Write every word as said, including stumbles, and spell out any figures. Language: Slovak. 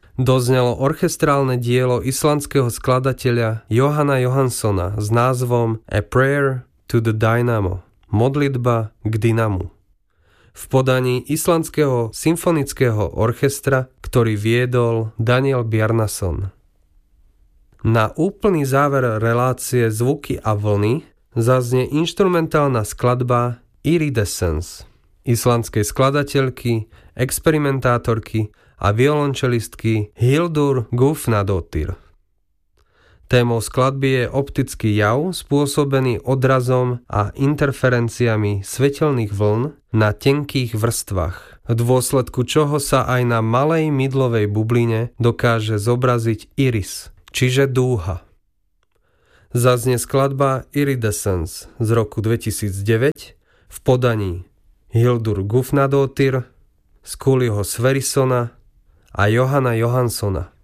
doznelo orchestrálne dielo islandského skladateľa Jóhanna Jóhannssona s názvom A Prayer to the Dynamo, modlitba k dynamu, v podaní islandského symfonického orchestra, ktorý viedol Daniel Bjarnason. Na úplný záver relácie Zvuky a vlny zaznie inštrumentálna skladba Iridescence islandskej skladateľky, experimentátorky a violončelistky Hildur Gufnadóttir. Témou skladby je optický jav spôsobený odrazom a interferenciami svetelných vln na tenkých vrstvách, v dôsledku čoho sa aj na malej mydlovej bubline dokáže zobraziť iris, čiže dúha. Zaznie skladba Iridescence z roku dvetisícdeväť v podaní Hildur Gufnadóttir, Skúliho Sverrisona a Jóhanna Jóhannssona.